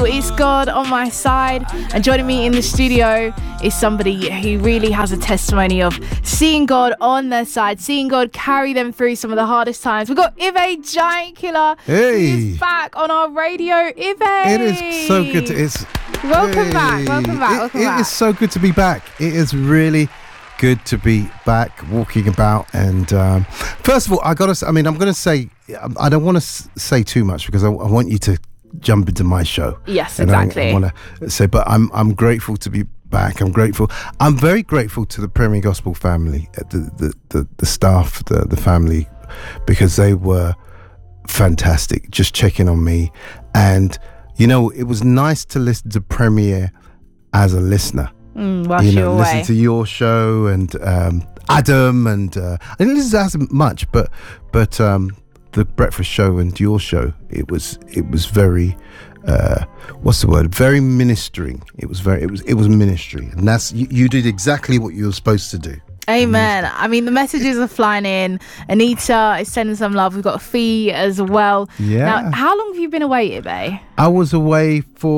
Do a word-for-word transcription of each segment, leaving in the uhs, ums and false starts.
It's God on my side, and joining me in the studio is somebody who really has a testimony of seeing God on their side, seeing God carry them through some of the hardest times. We've got Ive Giant Killer. Hey, who's back on our radio. Ive, it is so good to it's welcome hey. back welcome back it, welcome it back is so good to be back. It is really good to be back walking about. And um, first of all, I gotta I mean I'm gonna say I don't want to say too much because I, I want you to jump into my show. Yes, and exactly. I, I want to say, but I'm I'm grateful to be back. I'm grateful. I'm very grateful to the Premier Gospel family, the the the, the staff, the the family, because they were fantastic. Just checking on me, and you know, it was nice to listen to Premier as a listener. Mm, whilst you know, you're listen away. to your show and um, Adam, and uh, I didn't listen to Adam much, but but. Um, the breakfast show and your show, it was it was very uh what's the word very ministering. It was very it was it was ministry, and that's you, you did exactly what you were supposed to do. Amen. I mean, the messages are flying in. Anita is sending some love. We've got Fee as well. Yeah. Now, how long have you been away, Ibe? I was away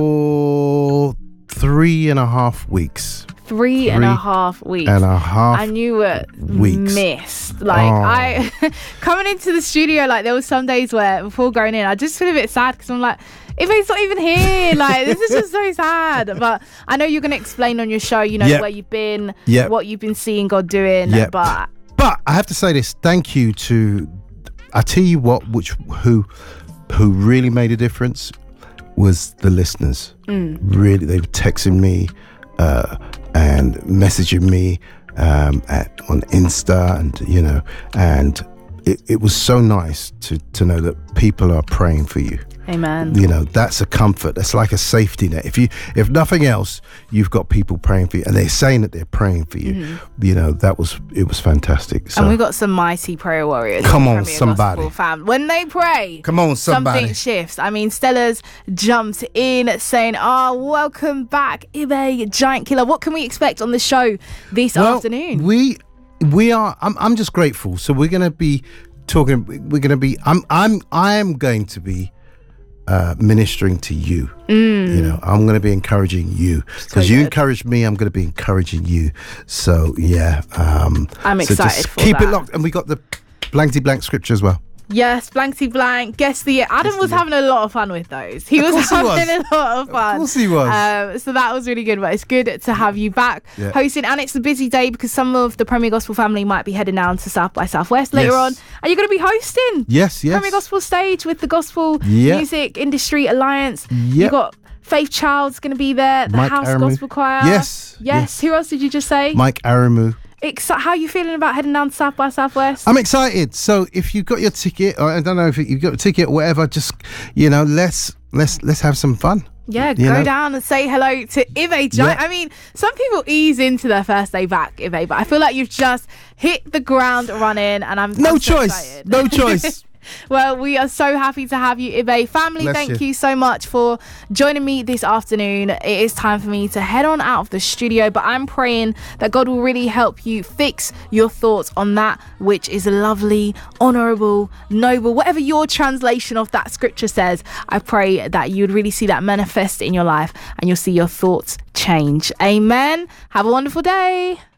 for three and a half weeks. Three, Three and a half weeks. And a half And you were weeks. missed. Like, Oh. I, coming into the studio, like, there was some days where, before going in, I just feel a bit sad because I'm like, if he's not even here, like, this is just so sad. But I know you're going to explain on your show, you know, Yep. where you've been, Yep. what you've been seeing God doing. Yep. But But I have to say this, thank you to, I tell you what, which who who really made a difference was the listeners. Mm. Really, they were texting me uh, and messaging me um, at, on Insta, and you know, and it, it was so nice to to know that people are praying for you. amen. You know, that's a comfort. That's like a safety net. If you, if nothing else, you've got people praying for you, and they're saying that they're praying for you. Mm-hmm. You know, that was it was fantastic. So, And we've got some mighty prayer warriors. Come on, Premier somebody. Gospel fam. When they pray, come on, somebody. something shifts. I mean, Stella's jumped in saying, "Oh, welcome back, Ibe Giant Killer. What can we expect on the show this well, afternoon?" We we are. I'm I'm just grateful. So we're gonna be talking. We're gonna be. I'm I'm I am going to be. Uh, ministering to you. Mm. You know, I'm going to be encouraging you because So you good. encouraged me. I'm going to be encouraging you. So yeah, um, I'm so excited just for keep that. it locked, and we got the blankety blank scripture as well. Yes, blankety blank. Guess the year. Adam Guess was the year. having a lot of fun with those. He Of was course he having was. a lot of fun. Of course he was. Um, so that was really good. But it's good to have you back Yeah. hosting. And it's a busy day because some of the Premier Gospel family might be heading down to South by Southwest later Yes. on. And you're going to be hosting Yes, yes. Premier Gospel Stage with the Gospel Yeah. Music Industry Alliance. Yep. You've got Faith Child's going to be there. The Mike House Aramu. Gospel Choir. Yes, yes. yes. Who else did you just say? Mike Aramu. Exci- how are you feeling about heading down to South by Southwest? I'm excited. So if you've got your ticket, or I don't know if you've got a ticket or whatever, just you know, let's let's let's have some fun. Yeah, You go know? down and say hello to Ive Giant. Yeah. I mean, some people ease into their first day back, Ive, but I feel like you've just hit the ground running, and I'm No I'm so choice. excited. No choice. Well, we are so happy to have you, Ibe. Family, Bless thank you. you so much for joining me this afternoon. It is time for me to head on out of the studio, but I'm praying that God will really help you fix your thoughts on that which is lovely, honourable, noble, whatever your translation of that scripture says. I pray that you'd really see that manifest in your life and you'll see your thoughts change. Amen. Have a wonderful day.